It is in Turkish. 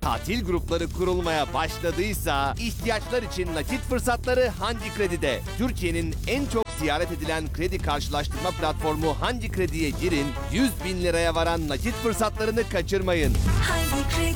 Tatil grupları kurulmaya başladıysa ihtiyaçlar için nakit fırsatları Hangi Kredi'de. Türkiye'nin en çok ziyaret edilen kredi karşılaştırma platformu Hangi Kredi'ye girin, 100.000 liraya varan nakit fırsatlarını kaçırmayın. Hangi Kredi?